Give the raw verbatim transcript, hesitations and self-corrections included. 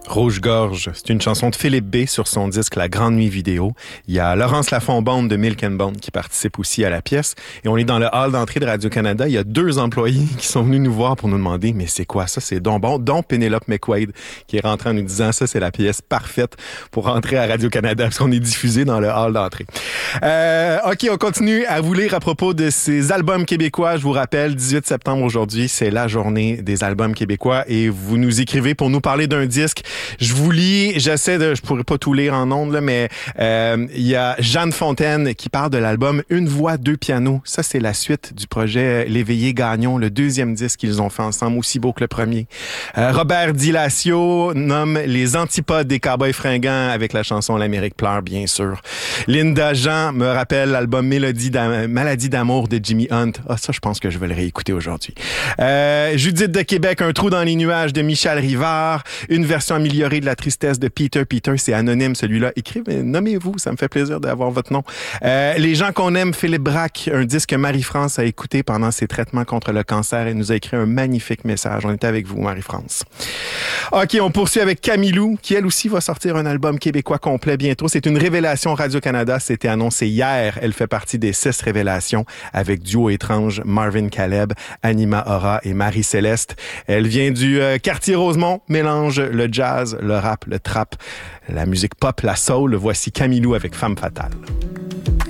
Rouge-Gorge, c'est une chanson de Philippe B sur son disque La Grande Nuit vidéo. Il y a Laurence Lafont-Bond de Milk and Bone qui participe aussi à la pièce. Et on est dans le hall d'entrée de Radio-Canada. Il y a deux employés qui sont venus nous voir pour nous demander « Mais c'est quoi ça? C'est donc bon. » Dont Pénélope McQuaid qui est rentrée en nous disant « Ça, c'est la pièce parfaite pour rentrer à Radio-Canada parce qu'on est diffusé dans le hall d'entrée. Euh, » OK, on continue à vous lire à propos de ces albums québécois. Je vous rappelle, dix-huit septembre aujourd'hui, c'est la journée des albums québécois et vous nous écrivez pour nous parler d'un disque. Je vous lis, j'essaie de, je pourrais pas tout lire en ondes, là, mais euh, il y a Jeanne Fontaine qui parle de l'album Une voix, deux pianos. Ça, c'est la suite du projet L'Éveillé Gagnon, le deuxième disque qu'ils ont fait ensemble, aussi beau que le premier. Euh, Robert Dilacio nomme Les Antipodes des Cowboys fringants avec la chanson L'Amérique pleure, bien sûr. Linda Jean me rappelle l'album Mélodie d'am- Maladie d'amour de Jimmy Hunt. Ah, ça, je pense que je vais le réécouter aujourd'hui. Euh, Judith de Québec, Un trou dans les nuages de Michel Rivard, une version améliorée de La tristesse de Peter. Peter, c'est anonyme celui-là. Écrivez, nommez-vous, ça me fait plaisir d'avoir votre nom. Euh, les gens qu'on aime, Philippe Braque, un disque que Marie-France a écouté pendant ses traitements contre le cancer et nous a écrit un magnifique message. On était avec vous, Marie-France. OK, on poursuit avec Camilou, qui elle aussi va sortir un album québécois complet bientôt. C'est une révélation Radio-Canada. C'était annoncé hier. Elle fait partie des six révélations avec duo étrange Marvin Caleb, Anima Aura et Marie-Céleste. Elle vient du euh, quartier Rosemont, mélange le jazz, le rap, le trap, la musique pop, la soul. Voici Camilou avec Femme fatale.